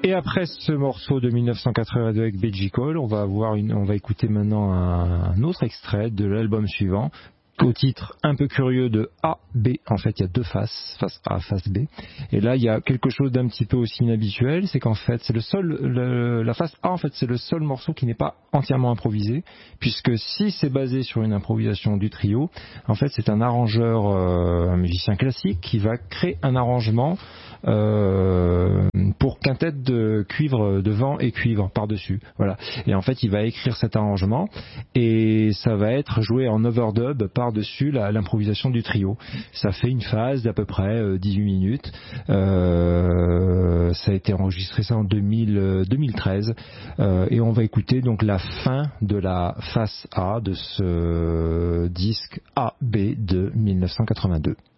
Et après ce morceau de 1982 avec Begical, on va écouter maintenant un autre extrait de l'album suivant, au titre un peu curieux de A, B. En fait, il y a deux faces, face A, face B. Et là, il y a quelque chose d'un petit peu aussi inhabituel, c'est qu'en fait, c'est la face A, en fait, c'est le seul morceau qui n'est pas entièrement improvisé, puisque si c'est basé sur une improvisation du trio, en fait, c'est un arrangeur, un musicien classique qui va créer un arrangement pour quintet de cuivre, de vent et cuivre par-dessus. Voilà. Et en fait, il va écrire cet arrangement et ça va être joué en overdub par-dessus l'improvisation du trio. Ça fait une phase d'à peu près 18 minutes. Ça a été enregistré ça en 2013 et on va écouter donc la fin de la face A de ce disque AB de 1982.